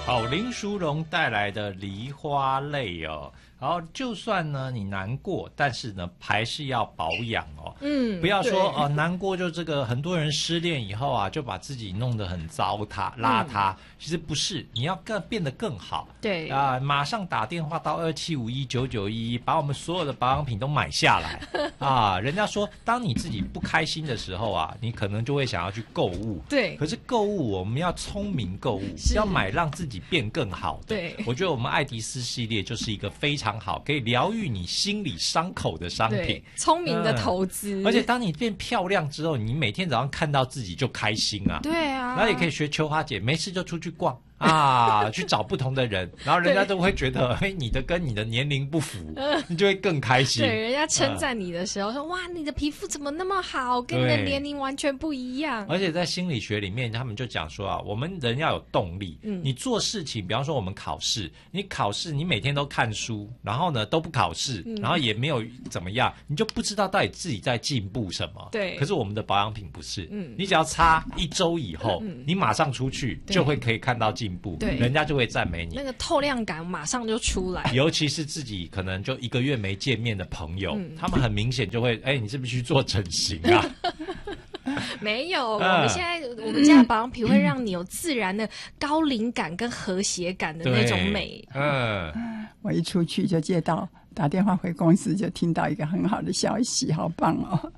好，林淑荣带来的梨花泪哦。然后就算呢你难过，但是呢还是要保养哦。不要说难过就这个，很多人失恋以后啊，就把自己弄得很糟蹋邋遢。其实不是，你要变得更好。 对啊，马上打电话到27519911，把我们所有的保养品都买下来啊！人家说，当你自己不开心的时候啊，你可能就会想要去购物。 对， 可是购物我们要聪明购物，要买让自己变更好的。 对， 我觉得我们爱迪斯系列就是一个非常好可以疗愈你心理伤口的商品， 聪明的投资。 而且当你变漂亮之后，你每天早上看到自己就开心啊。 对啊， 然后也可以学秋花姐，没事就出去逛啊，去找不同的人，然后人家都会觉得，嘿，你的跟你的年龄不符，你就会更开心。 对，人家称赞你的时候说，哇，你的皮肤怎么那么好，跟你的年龄完全不一样。 而且在心理学里面，他们就讲说啊，我们人要有动力。你做事情，比方说我们考试，你每天都看书，然后呢都不考试，然后也没有怎么样，你就不知道到底自己在进步什么。 对。 可是我们的保养品不是，你只要擦1周以后，你马上出去就会可以看到进步， 对， 人家就会赞美你， 那个透亮感马上就出来。 尤其是自己可能就1个月没见面的朋友，他们很明显就会，你是不是去做整形啊？ 没有，我们家的保养品会让你有自然的高龄感跟和谐感的那种美。 我一出去就打电话回公司，就听到一个很好的消息，好棒哦！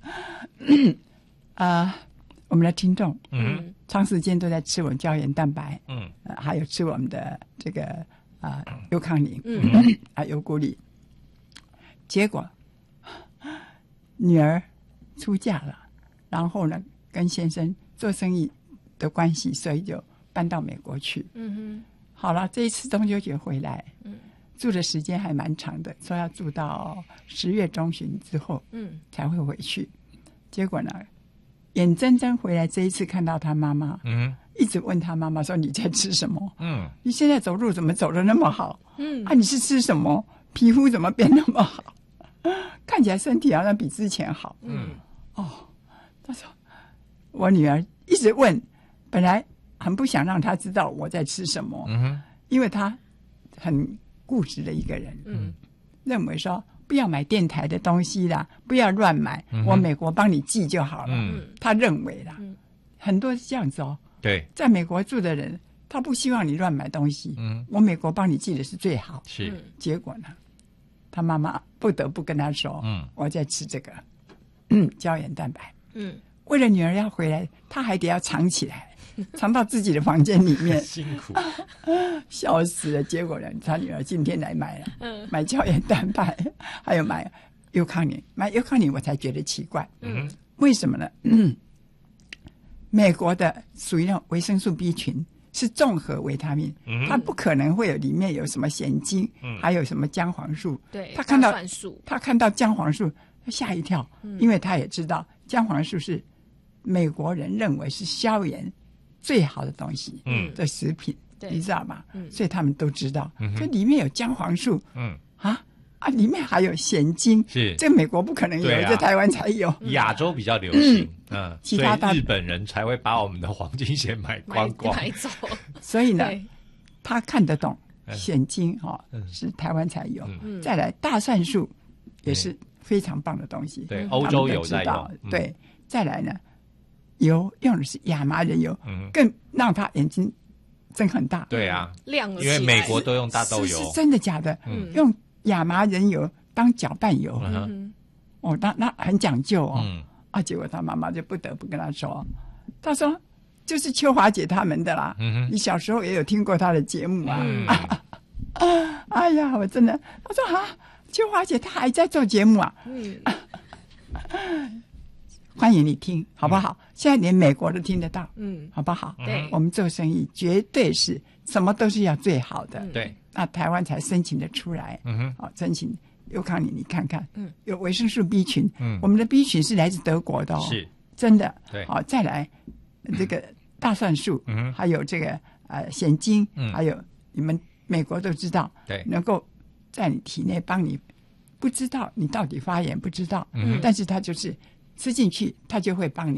我们的听众，长时间都在吃我们胶原蛋白，还有吃我们的这个优康宁，优固力。结果女儿出嫁了，然后呢，跟先生做生意的关系，所以就搬到美国去。好了，这一次中秋节回来，住的时间还蛮长的，说要住到10月中旬之后，才会回去。结果呢，眼睁睁回来，这一次看到他妈妈，一直问他妈妈说：“你在吃什么？你现在走路怎么走得那么好？你是吃什么？皮肤怎么变那么好？看起来身体好像比之前好。”他说我女儿一直问，本来很不想让他知道我在吃什么，因为他很固执的一个人，认为说不要买电台的东西啦，不要乱买，我美国帮你寄就好了。他认为啦，很多是这样子哦。 对， 在美国住的人，他不希望你乱买东西。我美国帮你寄的是最好。 是， 结果呢，他妈妈不得不跟他说，我在吃这个胶原蛋白。为了女儿要回来，他还得要藏起来，藏到自己的房间里面， 辛苦， 笑死了。结果呢，他女儿今天来买了，买胶原蛋白，还有买优康宁。买优康宁我才觉得奇怪，为什么呢？美国的属于那种维生素 B 群，是综合维他命，它不可能会有里面有什么咸精，还有什么姜黄素。 对， 他看到姜黄素，他吓一跳，因为他也知道姜黄素是美国人认为是消炎最好的东西的食品，你知道吗？所以他们都知道，这里面有姜黄素，里面还有咸精， 是这美国不可能有，这台湾才有， 亚洲比较流行， 其他所以日本人才会把我们的黄金咸买光光， 买走。 所以呢，他看得懂咸精是台湾才有，再来大蒜素也是非常棒的东西， 对，欧洲有在用， 对，再来呢，油用的是亚麻仁油，更让他眼睛睁很大， 对啊， 亮了， 因为美国都用大豆油， 是真的假的？用亚麻仁油当搅拌油，那很讲究哦，结果他妈妈就不得不跟他说，他说就是秋华姐他们的啦，你小时候也有听过他的节目啊，哎呀，我真的，他说秋华姐她还在做节目啊，欢迎你听好不好？现在连美国都听得到，好不好？ 对， 我们做生意绝对是什么都是要最好的， 对， 那台湾才申请得出来，申请优康宁，你看看，有维生素 B 群，我们的 B 群是来自德国的哦， 是真的， 对， 再来这个大蒜素，还有这个咸精，还有你们美国都知道， 对， 能够在你体内帮你，不知道你到底发炎不知道，但是它就是吃进去，它就会帮你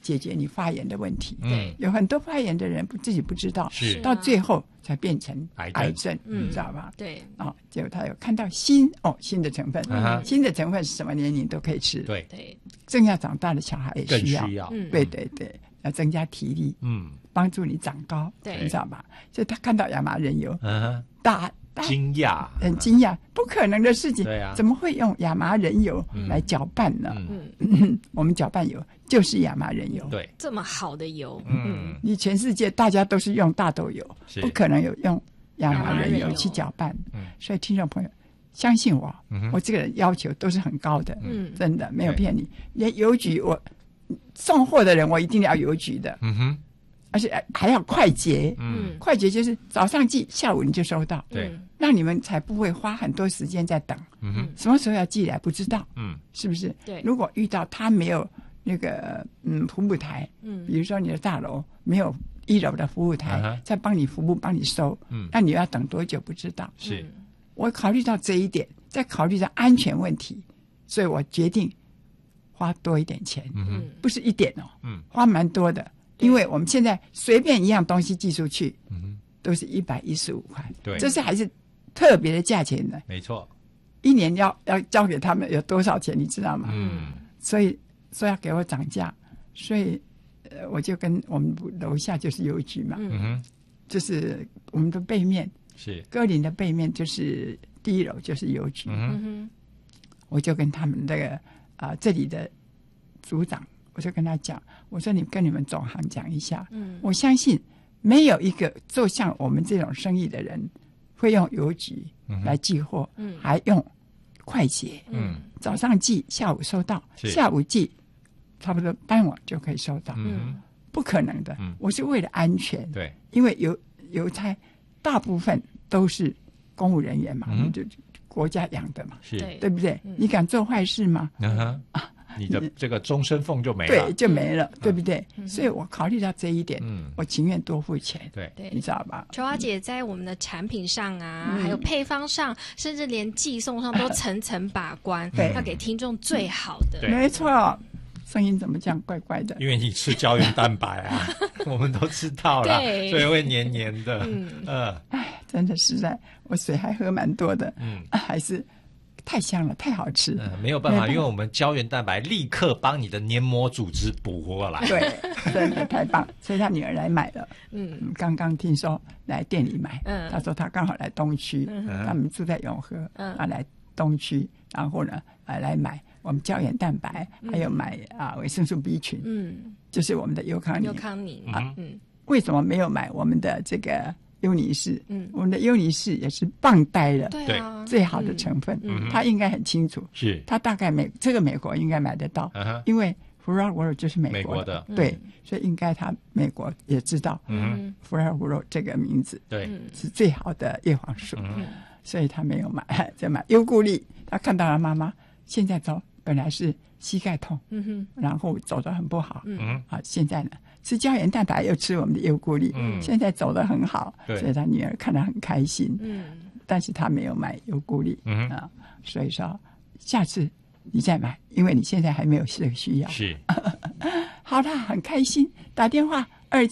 解决你发炎的问题。 嗯， 有很多发炎的人自己不知道， 是到最后才变成癌症，你知道吧？ 对， 结果他有看到锌的成分，锌的成分是什么年龄都可以吃， 对， 正要长大的小孩也更需要， 对，要增加体力，帮助你长高，你知道吧？所以他看到亚麻仁油， 惊讶， 很惊讶，不可能的事情， 对啊， 怎么会用亚麻仁油来搅拌呢？我们搅拌油就是亚麻仁油， 对， 这么好的油， 你全世界大家都是用大豆油，不可能有用亚麻仁油去搅拌，所以听众朋友相信我，我这个人要求都是很高的，真的没有骗你，连邮局我送货的人我一定要邮局的，而且还要快捷，快捷就是早上寄，下午你就收到， 对， 让你们才不会花很多时间在等，什么时候要寄来不知道，是不是？ 对， 如果遇到他没有那个服务台，比如说你的大楼没有1楼的服务台，再帮你服务帮你收，那你要等多久不知道？ 是， 我考虑到这一点，再考虑到安全问题，所以我决定花多一点钱，不是一点花蛮多的。因为我们现在随便一样东西寄出去，都是115块， 对， 这是还是特别的价钱的， 没错。 一年要交给他们有多少钱，你知道吗？所以说要给我涨价，所以我就跟我们楼下就是邮局嘛，就是我们的背面是歌林的背面，就是第1楼就是邮局，我就跟他们这个这里的组长。我就跟他讲，我说你跟你们总行讲一下，我相信没有一个做像我们这种生意的人会用邮局来寄货，还用快捷，早上寄，下午收到，下午寄，差不多傍晚就可以收到，不可能的。我是为了安全， 对， 因为邮差大部分都是公务人员嘛，就国家养的嘛， 是， 对不对？你敢做坏事吗？ 你的这个终身俸就没了， 对，就没了，对不对？所以我考虑到这一点，我情愿多付钱， 对， 你知道吧？ 秋华姐在我们的产品上啊，还有配方上，甚至连寄送上都层层把关，要给听众最好的。 没错，声音怎么这样怪怪的？ 因为你吃胶原蛋白啊，我们都知道了，所以会黏黏的。 哎，真的实在，我水还喝蛮多的，还是。太香了，太好吃。 没有办法，因为我们胶原蛋白立刻帮你的黏膜组织补回来。 对，真的太棒，所以他女儿来买了。刚刚听说来店里买，他说他刚好来东区，他们住在永和，来东区，然后呢，来买我们胶原蛋白，还有买维生素 B 群，就是我们的优康宁为什么没有买我们的这个？优尼士，我们的优尼士也是棒呆了， 对， 最好的成分，他应该很清楚， 是， 他大概这个美国应该买得到，因为 Fural 就是美国的，对，所以应该他美国也知道，Fural 这个名字， 对， 是最好的叶黄素，所以他没有买，再买优固力，他看到了妈妈现在走，本来是膝盖痛，然后走得很不好，现在呢？吃胶原蛋白又吃我们的优固力，现在走得很好，所以他女儿看得很开心。但是他没有买优固力所以说下次你再买，因为你现在还没有这个需要。 是， 好啦，很开心，打电话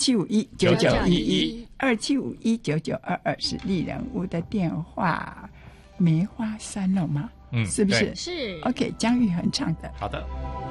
27519911，27519922是丽人屋的电话，梅花三弄吗？是不是？ 是 OK， 姜育恒唱的。 好的。